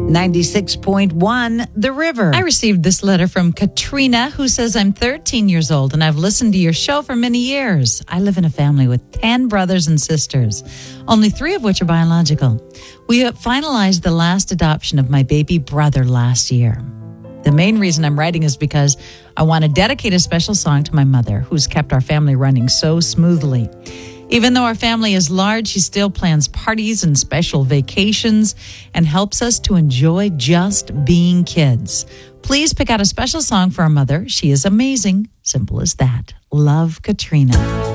96.1 The River. I received this letter from Katrina, who says, I'm 13 years old and I've listened to your show for many years. I live in a family with 10 brothers and sisters, only 3 of which are biological. We have finalized the last adoption of my baby brother last year. The main reason I'm writing is because I want to dedicate a special song to my mother, who's kept our family running so smoothly. Even though our family is large, she still plans parties and special vacations and helps us to enjoy just being kids. Please pick out a special song for our mother. She is amazing. Simple as that. Love, Katrina.